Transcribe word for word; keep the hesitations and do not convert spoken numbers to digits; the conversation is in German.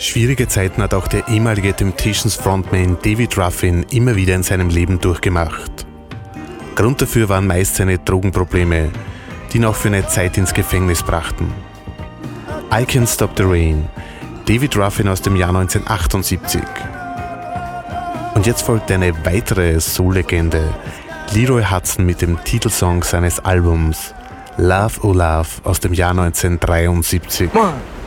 Schwierige Zeiten hat auch der ehemalige Temptations-Frontman David Ruffin immer wieder in seinem Leben durchgemacht. Grund dafür waren meist seine Drogenprobleme, die ihn auch für eine Zeit ins Gefängnis brachten. I Can't Stop the Rain, David Ruffin aus dem Jahr neunzehnhundertachtundsiebzig. Und jetzt folgt eine weitere Soul-Legende, Leroy Hudson mit dem Titelsong seines Albums Love Oh Love aus dem Jahr neunzehnhundertdreiundsiebzig. One.